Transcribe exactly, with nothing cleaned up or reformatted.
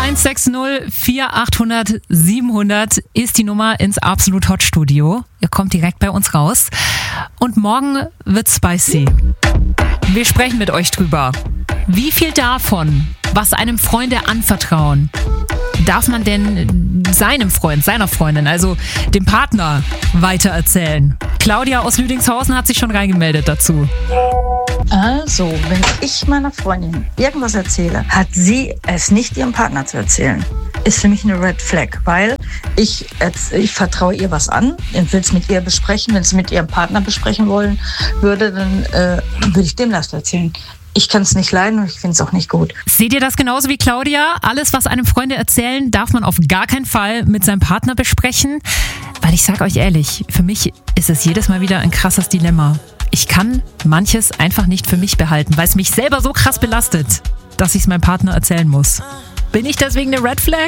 eins sechs null vier achthundert siebenhundert ist die Nummer ins Absolut Hot Studio. Ihr kommt direkt bei uns raus. Und morgen wird spicy. Wir sprechen mit euch drüber. Wie viel davon, was einem Freunde anvertrauen, darf man denn seinem Freund, seiner Freundin, also dem Partner, weitererzählen? Claudia aus Lüdingshausen hat sich schon reingemeldet dazu. Also, wenn ich meiner Freundin irgendwas erzähle, hat sie es nicht ihrem Partner zu erzählen. Ist für mich eine Red Flag, weil ich, ich vertraue ihr was an, ich will es mit ihr besprechen. Wenn sie mit ihrem Partner besprechen wollen würde, dann äh, würde ich dem das erzählen. Ich kann es nicht leiden und ich finde es auch nicht gut. Seht ihr das genauso wie Claudia? Alles, was einem Freunde erzählen, darf man auf gar keinen Fall mit seinem Partner besprechen. Weil ich sage euch ehrlich, für mich ist es jedes Mal wieder ein krasses Dilemma. Ich kann manches einfach nicht für mich behalten, weil es mich selber so krass belastet, dass ich es meinem Partner erzählen muss. Bin ich deswegen eine Red Flag?